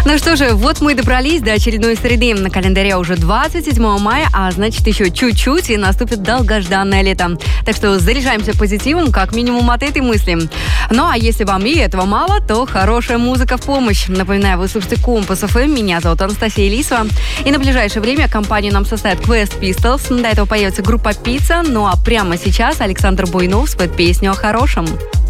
Ну что же, вот мы и добрались до очередной среды. На календаре уже 27 мая, а значит еще чуть-чуть и наступит долгожданное лето. Так что заряжаемся позитивом, как минимум от этой мысли. Ну а если вам и этого мало, то хорошая музыка в помощь. Напоминаю, вы слушаете Компас ФМ, меня зовут Анастасия Лисова. И на ближайшее время компанию нам составит Quest Pistols. До этого появится группа Pizza. Ну а прямо сейчас Александр Буйнов споет песню о хорошем.